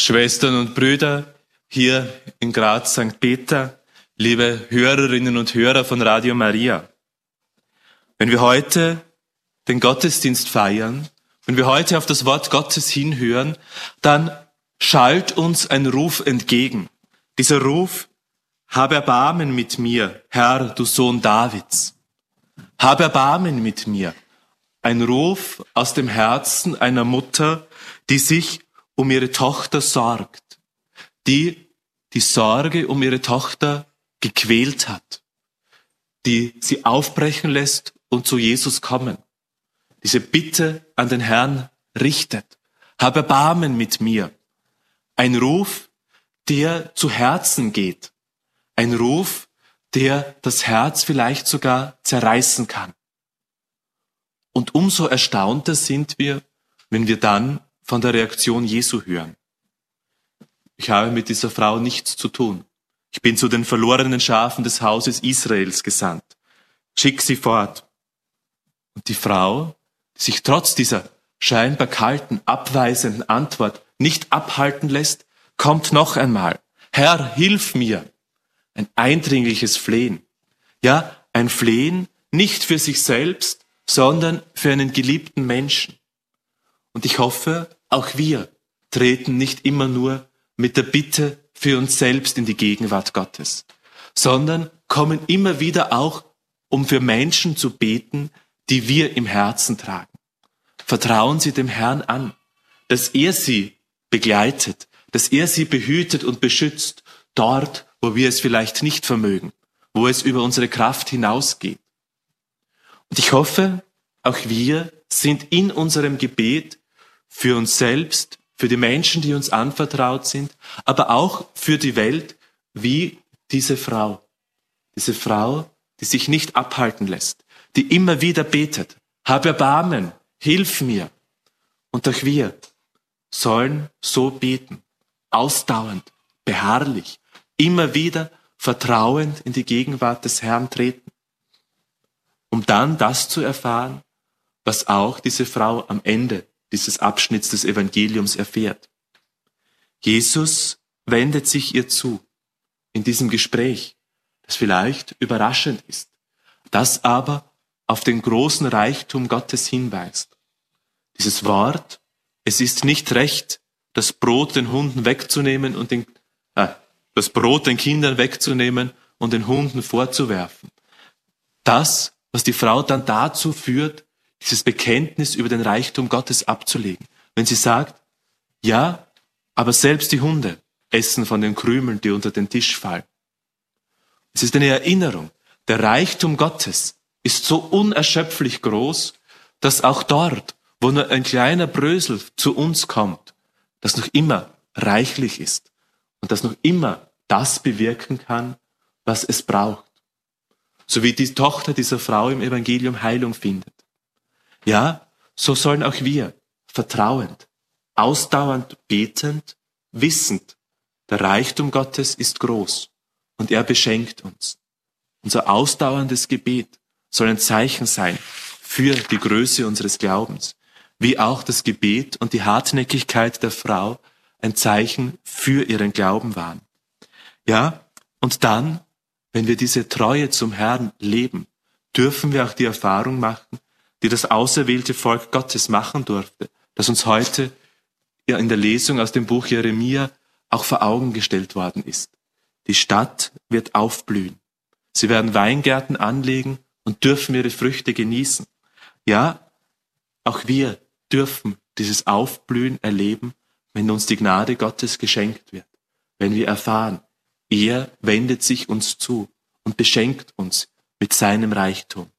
Schwestern und Brüder hier in Graz St. Peter, liebe Hörerinnen und Hörer von Radio Maria. Wenn wir heute den Gottesdienst feiern, wenn wir heute auf das Wort Gottes hinhören, dann schallt uns ein Ruf entgegen. Dieser Ruf: Hab Erbarmen mit mir, Herr, du Sohn Davids. Hab Erbarmen mit mir. Ein Ruf aus dem Herzen einer Mutter, die sich um ihre Tochter sorgt, die die Sorge um ihre Tochter gequält hat, die sie aufbrechen lässt und zu Jesus kommen. Diese Bitte an den Herrn richtet: Hab Erbarmen mit mir. Ein Ruf, der zu Herzen geht. Ein Ruf, der das Herz vielleicht sogar zerreißen kann. Und umso erstaunter sind wir, wenn wir dann von der Reaktion Jesu hören. Ich habe mit dieser Frau nichts zu tun. Ich bin zu den verlorenen Schafen des Hauses Israels gesandt. Schick sie fort. Und die Frau, die sich trotz dieser scheinbar kalten, abweisenden Antwort nicht abhalten lässt, kommt noch einmal: Herr, hilf mir. Ein eindringliches Flehen. Ja, ein Flehen nicht für sich selbst, sondern für einen geliebten Menschen. Und ich hoffe, auch wir treten nicht immer nur mit der Bitte für uns selbst in die Gegenwart Gottes, sondern kommen immer wieder auch, um für Menschen zu beten, die wir im Herzen tragen. Vertrauen Sie dem Herrn an, dass er sie begleitet, dass er sie behütet und beschützt, dort, wo wir es vielleicht nicht vermögen, wo es über unsere Kraft hinausgeht. Und ich hoffe, auch wir sind in unserem Gebet für uns selbst, für die Menschen, die uns anvertraut sind, aber auch für die Welt, wie diese Frau, die sich nicht abhalten lässt, die immer wieder betet: Hab Erbarmen, hilf mir. Und auch wir sollen so beten, ausdauernd, beharrlich, immer wieder vertrauend in die Gegenwart des Herrn treten, um dann das zu erfahren, was auch diese Frau am Ende dieses Abschnitts des Evangeliums erfährt. Jesus wendet sich ihr zu in diesem Gespräch, das vielleicht überraschend ist, das aber auf den großen Reichtum Gottes hinweist. Dieses Wort: Es ist nicht recht, das Brot den Hunden wegzunehmen und das Brot den Kindern wegzunehmen und den Hunden vorzuwerfen. Das, was die Frau dann dazu führt, dieses Bekenntnis über den Reichtum Gottes abzulegen. Wenn sie sagt: Ja, aber selbst die Hunde essen von den Krümeln, die unter den Tisch fallen. Es ist eine Erinnerung. Der Reichtum Gottes ist so unerschöpflich groß, dass auch dort, wo nur ein kleiner Brösel zu uns kommt, das noch immer reichlich ist und das noch immer das bewirken kann, was es braucht. So wie die Tochter dieser Frau im Evangelium Heilung findet. Ja, so sollen auch wir vertrauend, ausdauernd betend, wissend: Der Reichtum Gottes ist groß und er beschenkt uns. Unser ausdauerndes Gebet soll ein Zeichen sein für die Größe unseres Glaubens, wie auch das Gebet und die Hartnäckigkeit der Frau ein Zeichen für ihren Glauben waren. Ja, und dann, wenn wir diese Treue zum Herrn leben, dürfen wir auch die Erfahrung machen, die das auserwählte Volk Gottes machen durfte, das uns heute ja in der Lesung aus dem Buch Jeremia auch vor Augen gestellt worden ist. Die Stadt wird aufblühen. Sie werden Weingärten anlegen und dürfen ihre Früchte genießen. Ja, auch wir dürfen dieses Aufblühen erleben, wenn uns die Gnade Gottes geschenkt wird, wenn wir erfahren, er wendet sich uns zu und beschenkt uns mit seinem Reichtum.